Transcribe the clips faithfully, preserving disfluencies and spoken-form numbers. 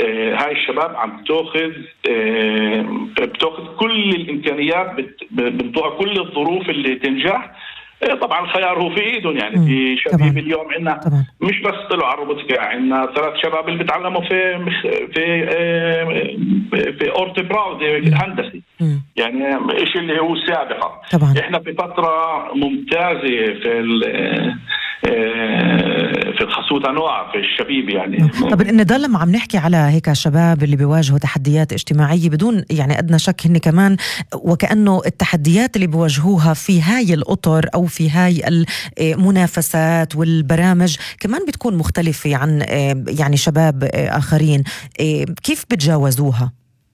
هاي الشباب عم تأخذ بتأخذ كل الإمكانيات، بتعطيها كل الظروف اللي تنجح. طبعا الخيار هو في ايدهم، يعني في شباب اليوم عندنا مش بس طلعوا على الروبوتكا، عندنا ثلاث شباب اللي بيتعلموا في في في اورت براود هندسي، يعني شيء اللي هو سابقه. طبعا. احنا في فتره ممتازه في في الخصوص انواع في الشبيب يعني. طب النضال لما عم نحكي على هيك شباب اللي بيواجهوا تحديات اجتماعيه بدون يعني ادنى شك هن كمان وكانه التحديات اللي بيواجهوها في هاي الاطر او في هاي المنافسات والبرامج كمان بتكون مختلفه عن يعني شباب اخرين، كيف بتجاوزوها؟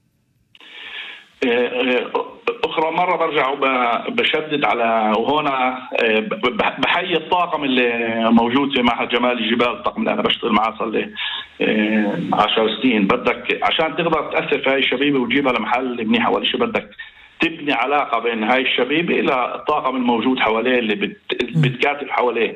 أخرى مرة برجع وبشدد على، وهنا بحيي الطاقم اللي موجود في معهد جمال الجبال، الطاقم اللي أنا بشتغل معاه صار لي عشر سنين. بدك عشان تقدر تأثر في هاي الشبيبة وتجيبها لمحل منيح، أول شيء بدك تبني علاقة بين هاي الشبيبة إلى الطاقم الموجود حواليه اللي بتكاتف حواليه.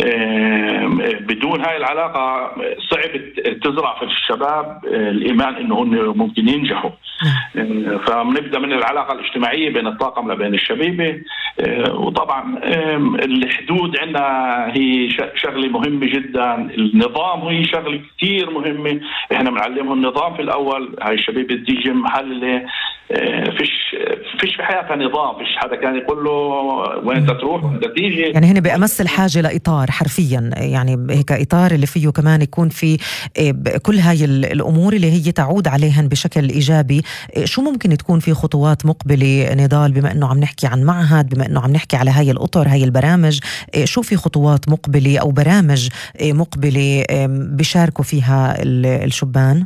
بدون هاي العلاقة صعب تزرع في الشباب الإيمان إنه هم ممكن ينجحوا. فبنبدأ من العلاقة الاجتماعية بين الطاقم لبين الشبيبة، وطبعا الحدود عندنا هي شغلة مهمة جدا، النظام هي شغلة كتير مهمة. احنا بنعلمهم النظام في الأول. هاي الشبيبة تيجي محل اللي فيش فيش في حياتها نظام، فيش حدا كان يقول له وين تروح وين تيجي. يعني هنا بأمس الحاجة لإطار حرفيا، يعني هيك إطار اللي فيه كمان يكون في كل هاي الأمور اللي هي تعود عليهن بشكل إيجابي. شو ممكن تكون في خطوات مقبلة نضال، بما أنه عم نحكي عن معهد، بما أنه عم نحكي على هاي الأطر هاي البرامج، شو في خطوات مقبلة أو برامج مقبلة بيشاركوا فيها الشبان؟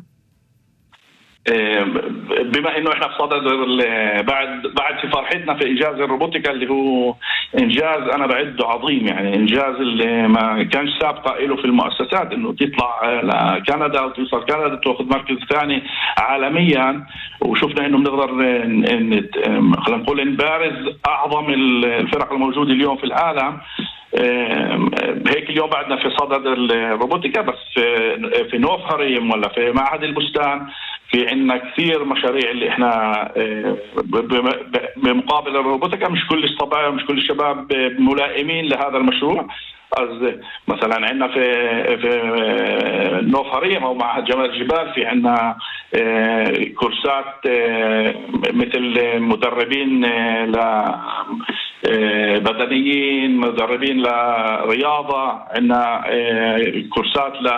بما انه احنا في صدد بعد بعد في فرحتنا في انجاز الروبوتيكا اللي هو انجاز انا بعده عظيم، يعني انجاز اللي ما كانش سابقه له في المؤسسات، انه تطلع لكندا وتوصل كندا تاخذ مركز ثاني عالميا. وشفنا انه بنقدر خلينا نقول نبارز اعظم الفرق الموجوده اليوم في العالم. هيك اليوم بعدنا في صدد الروبوتيكا، بس في نوف هريم ولا في معهد البستان في عندنا كثير مشاريع اللي احنا بمقابل الروبوتيكا مش كل الصبايا مش كل الشباب ملائمين لهذا المشروع. مثلا عندنا في في نوف هريم او معهد جمال الجبال في عندنا كورسات مثل مدربين ل بدنيين، مدربين لرياضة، عندنا كورسات ل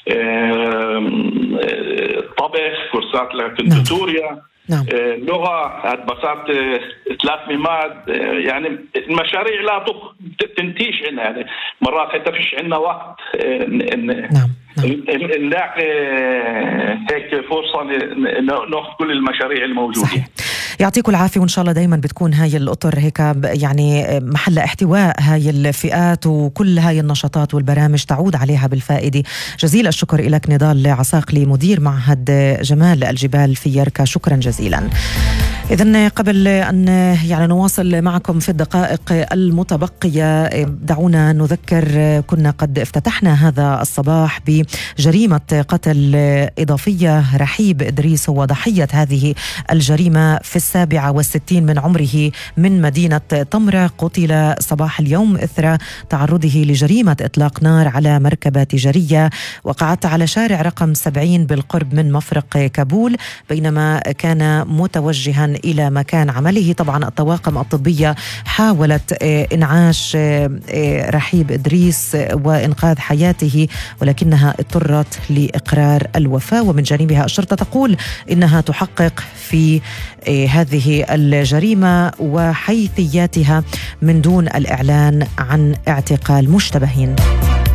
طبخ، كورسات لكندوتوريا، نعم. لغة، هدبسات ثلاث مماد، يعني المشاريع لا تنتهيش عنا، يعني مرات حتى فيش عنا وقت نعم. نلاقي هيك فرصة ناخذ كل المشاريع الموجودة. صحيح. يعطيكم العافية، وإن شاء الله دايما بتكون هاي الأطر هيك يعني محل احتواء هاي الفئات، وكل هاي النشاطات والبرامج تعود عليها بالفائدة. جزيل الشكر لك نضال عساقلي، مدير معهد جمال الجبال في يركا، شكرا جزيلا. إذن قبل أن يعني نواصل معكم في الدقائق المتبقية، دعونا نذكر كنا قد افتتحنا هذا الصباح بجريمة قتل إضافية. رحيب إدريس هو ضحية هذه الجريمة في السابعة والستين من عمره من مدينة طمرة، قتل صباح اليوم إثر تعرضه لجريمة إطلاق نار على مركبة تجارية وقعت على شارع رقم سبعين بالقرب من مفرق كابول بينما كان متوجها إلى مكان عمله. طبعا الطواقم الطبية حاولت إنعاش رحيب إدريس وإنقاذ حياته، ولكنها اضطرت لإقرار الوفاة. ومن جانبها الشرطة تقول إنها تحقق في هذه الجريمة وحيثياتها من دون الإعلان عن اعتقال مشتبهين.